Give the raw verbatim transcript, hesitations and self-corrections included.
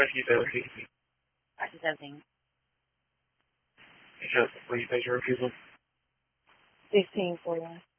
price you say was sixty? Price is everything. Just, will you pay your refusal? Sixteen forty one.